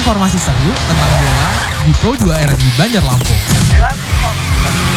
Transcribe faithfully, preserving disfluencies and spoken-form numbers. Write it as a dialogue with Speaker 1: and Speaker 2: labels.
Speaker 1: informasi seru tentang bola di Pro dua R M I Banjar Lampung.